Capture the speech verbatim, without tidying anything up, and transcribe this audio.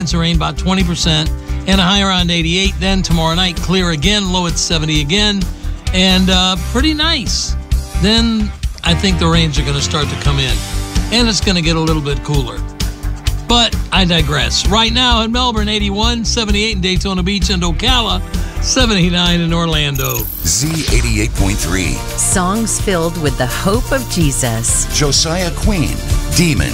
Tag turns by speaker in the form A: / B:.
A: It's rain about twenty percent and a high around eighty-eight. Then tomorrow night, clear again, low at seventy again, and uh, pretty nice. Then I think the rains are going to start to come in, and it's going to get a little bit cooler. But I digress. Right now in Melbourne, eighty-one, seventy-eight in Daytona Beach and Ocala, seventy-nine in Orlando.
B: Z eighty-eight point three.
C: Songs filled with the hope of Jesus.
B: Josiah Queen, Demon.